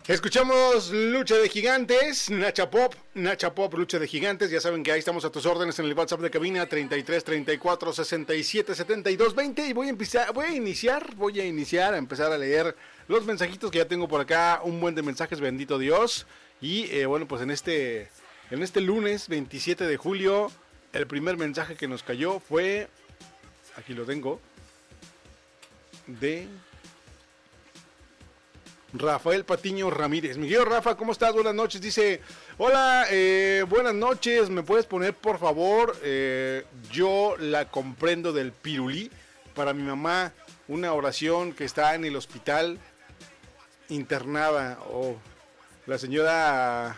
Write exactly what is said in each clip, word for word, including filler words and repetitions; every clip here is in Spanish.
Escuchamos Lucha de Gigantes, Nacha Pop, Nacha Pop, Lucha de Gigantes. Ya saben que ahí estamos a tus órdenes en el WhatsApp de cabina treinta y tres, treinta y cuatro, sesenta y siete, setenta y dos, veinte. Y voy a empezar, voy a iniciar, voy a iniciar a empezar a leer los mensajitos que ya tengo por acá. Un buen de mensajes, bendito Dios. Y eh, bueno, pues en este, en este lunes veintisiete de julio, el primer mensaje que nos cayó fue, aquí lo tengo, de Rafael Patiño Ramírez. Mi querido Rafa, ¿cómo estás? Buenas noches. Dice, hola, eh, buenas noches. ¿Me puedes poner, por favor, eh, yo la comprendo del pirulí para mi mamá? Una oración que está en el hospital internada. O oh, la señora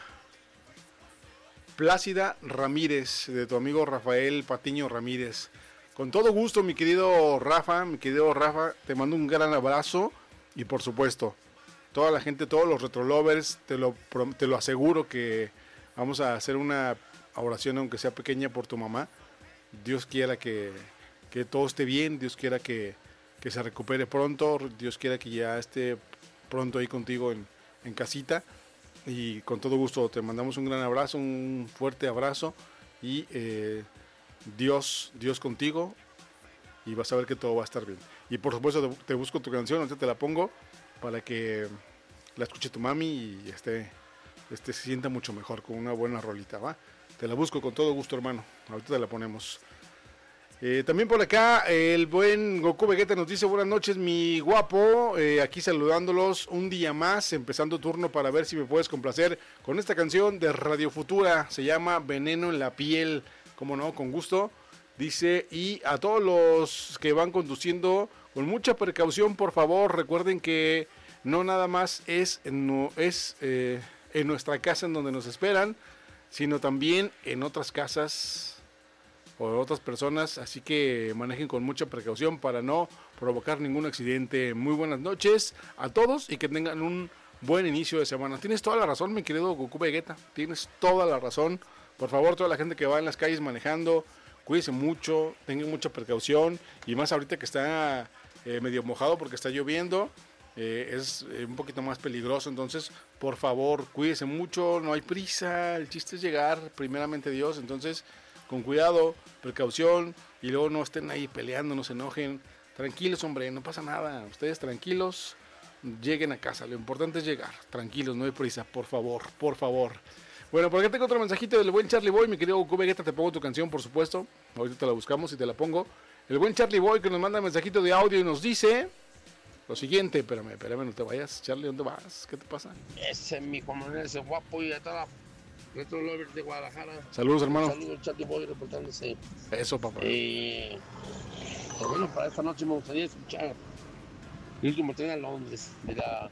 Plácida Ramírez, de tu amigo Rafael Patiño Ramírez. Con todo gusto, mi querido Rafa, mi querido Rafa, te mando un gran abrazo y por supuesto, toda la gente, todos los retrolovers, te lo, te lo aseguro que vamos a hacer una oración, aunque sea pequeña, por tu mamá. Dios quiera que, que todo esté bien, Dios quiera que, que se recupere pronto, Dios quiera que ya esté pronto ahí contigo en, en casita. Y con todo gusto te mandamos un gran abrazo, un fuerte abrazo y eh, Dios, Dios contigo y vas a ver que todo va a estar bien. Y por supuesto te, te busco tu canción, ahorita te la pongo para que la escuche tu mami y esté, este, se sienta mucho mejor con una buena rolita, ¿va? Te la busco con todo gusto, hermano. Ahorita te la ponemos. Eh, también por acá el buen Goku Vegeta nos dice, buenas noches, mi guapo. Eh, aquí saludándolos un día más, empezando turno para ver si me puedes complacer con esta canción de Radio Futura. Se llama Veneno en la Piel. Como no, con gusto. Dice, y a todos los que van conduciendo, con mucha precaución, por favor, recuerden que no nada más es, no, es eh, en nuestra casa en donde nos esperan, sino también en otras casas o otras personas, así que manejen con mucha precaución para no provocar ningún accidente. Muy buenas noches a todos y que tengan un buen inicio de semana. Tienes toda la razón, mi querido Goku Vegeta, tienes toda la razón. Por favor, toda la gente que va en las calles manejando, cuídense mucho, tengan mucha precaución y más ahorita que está eh, medio mojado porque está lloviendo, eh, es eh, un poquito más peligroso, entonces por favor cuídense mucho, no hay prisa, el chiste es llegar, primeramente Dios, entonces con cuidado, precaución y luego no estén ahí peleando, no se enojen, tranquilos hombre, no pasa nada, ustedes tranquilos, lleguen a casa, lo importante es llegar, tranquilos, no hay prisa, por favor, por favor. Bueno, por acá tengo otro mensajito del buen Charlie Boy, mi querido Goku Vegeta, te pongo tu canción, por supuesto. Ahorita te la buscamos y te la pongo. El buen Charlie Boy que nos manda un mensajito de audio y nos dice lo siguiente. Espérame, espérame, no te vayas. Charlie, ¿dónde vas? ¿Qué te pasa? Ese es mi Juan Manuel, ese guapo y a toda la Retro Lovers de Guadalajara. Saludos, hermano. Saludos, Charlie Boy, reportándose. Eso, papá. Eh, pues bueno, para esta noche me gustaría escuchar el último tren a Londres de la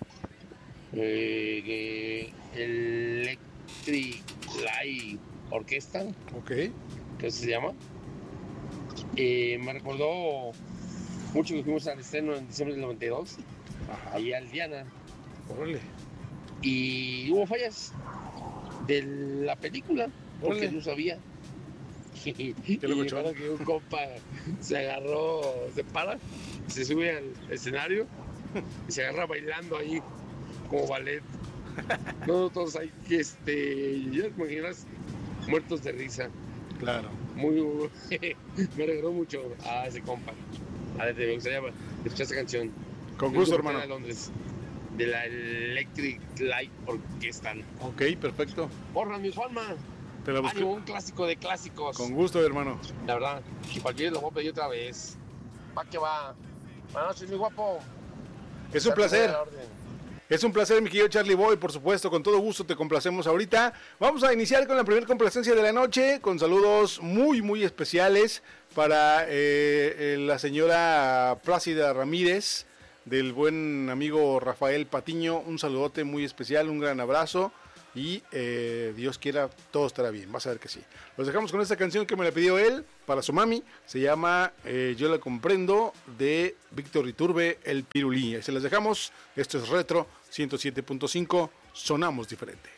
eh, el Electric Light Orquesta, ok, que se llama. Eh, me recordó mucho que fuimos al estreno en diciembre del noventa y dos, ajá, ahí al Diana. Órale. Y hubo fallas de la película, porque Órale. no sabía. Y ¿Qué lo escuchó? que un compa se agarró, se para, se sube al escenario y se agarra bailando ahí como ballet. No, todos ahí, este, ya te imaginas, muertos de risa. Claro. Muy, me alegró mucho a ese compa. A ver, me gustaría escuchar esa canción. Con gusto, hermano. De Londres, de la Electric Light Orquesta. Ok, perfecto. Porra, mi Juanma. Te la busqué. Ánimo, un clásico de clásicos. Con gusto, hermano. La verdad, si cualquiera lo voy a pedir otra vez. Va que va. Buenas noches, mi guapo. Es un placer. Es un placer, mi querido Charlie Boy, por supuesto, con todo gusto te complacemos ahorita. Vamos a iniciar con la primera complacencia de la noche, con saludos muy, muy especiales para eh, la señora Plácida Ramírez, del buen amigo Rafael Patiño. Un saludote muy especial, un gran abrazo y eh, Dios quiera, todo estará bien, vas a ver que sí. Los dejamos con esta canción que me la pidió él, para su mami, se llama eh, Yo la comprendo, de Víctor Iturbe, El Pirulí. Ahí se las dejamos, esto es Retro ciento siete punto cinco, sonamos diferente.